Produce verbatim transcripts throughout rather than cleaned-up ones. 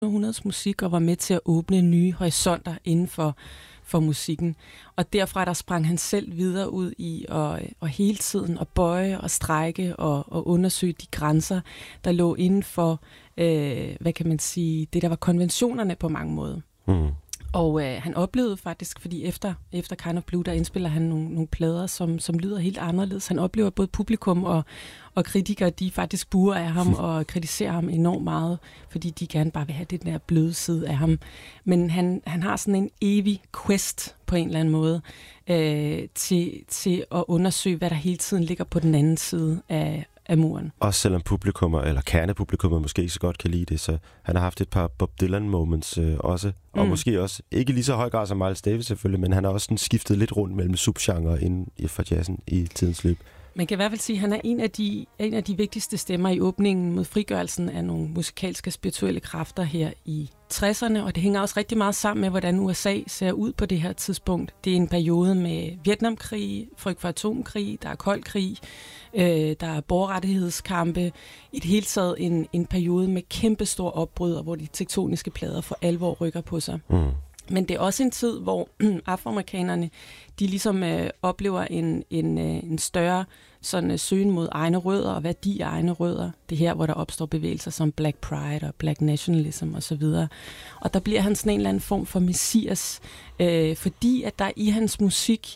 århundredes musik og var med til at åbne nye horisonter inden for, for musikken. Og derfra der sprang han selv videre ud i at, og hele tiden at bøje og strække og, og undersøge de grænser, der lå inden for, øh, hvad kan man sige, det der var konventionerne på mange måder. Mm. Og øh, han oplevede faktisk, fordi efter, efter Kind of Blue, der indspiller han nogle, nogle plader, som, som lyder helt anderledes. Han oplever både publikum og, og kritikere, de faktisk buer af ham og kritiserer ham enormt meget, fordi de gerne bare vil have det der bløde side af ham. Men han, han har sådan en evig quest på en eller anden måde øh, til, til at undersøge, hvad der hele tiden ligger på den anden side af af muren. Også selvom publikummer, eller kernepublikummer måske ikke så godt kan lide det, så han har haft et par Bob Dylan moments øh, også, og mm. måske også, ikke lige så høj grad som Miles Davis selvfølgelig, men han har også sådan skiftet lidt rundt mellem subgenre inden for jazzen i tidens løb. Man kan i hvert fald sige, at han er en af, de, en af de vigtigste stemmer i åbningen mod frigørelsen af nogle musikalske spirituelle kræfter her i tresserne, og det hænger også rigtig meget sammen med, hvordan U S A ser ud på det her tidspunkt. Det er en periode med Vietnamkrig, frygt for atomkrig, der er kold krig, øh, der er borgerrettighedskampe. I det hele taget en, en periode med kæmpe store opbrud, hvor de tektoniske plader for alvor rykker på sig. Mm. Men det er også en tid, hvor afroamerikanerne, de ligesom øh, oplever en, en, øh, en større sådan, øh, søgen mod egne rødder og værdi af egne rødder. Det er her, hvor der opstår bevægelser som Black Pride og Black Nationalism osv. Og der bliver han sådan en eller anden form for messias, øh, fordi at der i hans musik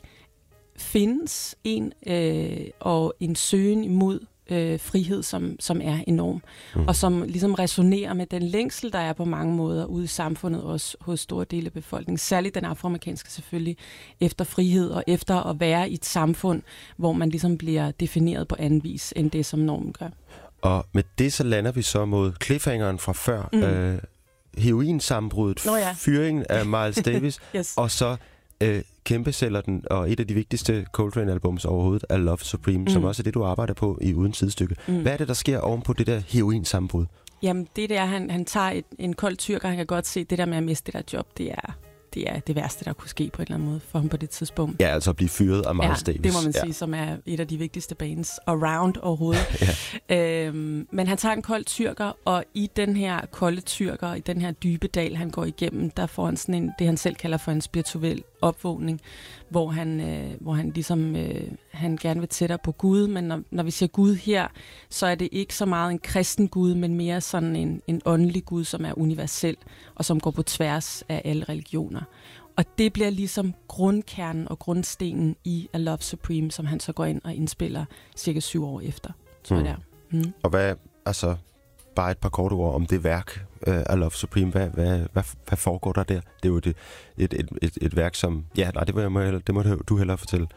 findes en øh, og en søgen imod Øh, frihed, som, som er enorm, mm. og som ligesom resonerer med den længsel, der er på mange måder ude i samfundet, også hos store dele af befolkningen, særligt den afroamerikanske selvfølgelig, efter frihed og efter at være i et samfund, hvor man ligesom bliver defineret på anden vis, end det, som normen gør. Og med det så lander vi så mod cliffhangeren fra før, mm. øh, heroinsammenbruddet, Nå ja. fyringen af Miles Davis, yes. og så øh, kæmpe sælger den, og et af de vigtigste Coltrane-albums overhovedet er Love Supreme, mm. som også er det, du arbejder på i Uden Sidestykke. Mm. Hvad er det, der sker ovenpå det der heroinsammenbrud? Jamen, det der, han, han tager et, en kold tyrker, han kan godt se, det der med at miste det der job, det er det er det værste, der kunne ske på en eller anden måde for ham på det tidspunkt. Ja, altså at blive fyret af Miles ja, Davis. det må man ja. sige, som er et af de vigtigste bands around overhovedet. ja. øhm, men han tager en kold tyrker, og i den her kolde tyrker, i den her dybe dal, han går igennem, der får han sådan en, det han selv kalder for en spirituel opvågning, hvor han, øh, hvor han ligesom, øh, han gerne vil tættere på Gud, men når, når vi siger Gud her, så er det ikke så meget en kristen Gud, men mere sådan en, en åndelig Gud, som er universel, og som går på tværs af alle religioner. Og det bliver ligesom grundkernen og grundstenen i A Love Supreme, som han så går ind og indspiller cirka syv år efter. Så hmm. der. Hmm. Og hvad, altså, bare et par korte ord om det værk, uh, A Love Supreme, hvad, hvad, hvad, hvad foregår der der? Det er jo et, et, et, et, et værk, som, ja, nej, det må, jeg, det må du hellere fortælle.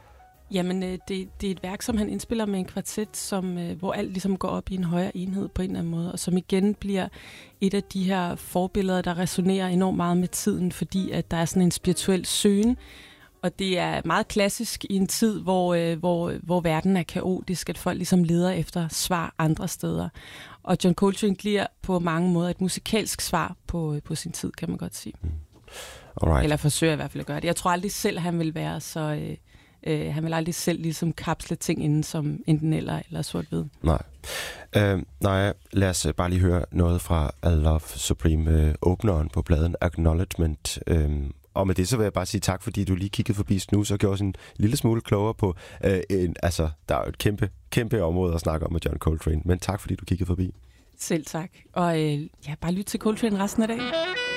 Jamen, det, det er et værk, som han indspiller med en kvartet, som, hvor alt ligesom går op i en højere enhed på en eller anden måde, og som igen bliver et af de her forbilleder, der resonerer enormt meget med tiden, fordi at der er sådan en spirituel søgen, og det er meget klassisk i en tid, hvor, hvor, hvor verden er kaotisk, at folk ligesom leder efter svar andre steder. Og John Coltrane bliver på mange måder et musikalsk svar på, på sin tid, kan man godt sige. Mm. Alright. Eller forsøger i hvert fald at gøre det. Jeg tror aldrig selv, han vil være så... Øh, øh, han vil aldrig selv ligesom kapsle ting inden som enten eller eller sort-hvid. Nej. Uh, nej, lad os bare lige høre noget fra A Love Supreme, uh, åbneren på pladen Acknowledgement. Uh, Og med det så vil jeg bare sige tak, fordi du lige kiggede forbi Snus og gjorde os en lille smule klogere på, øh, en, altså, der er jo et kæmpe, kæmpe område at snakke om med John Coltrane. Men tak, fordi du kiggede forbi. Selv tak. Og øh, ja, bare lyt til Coltrane resten af dagen.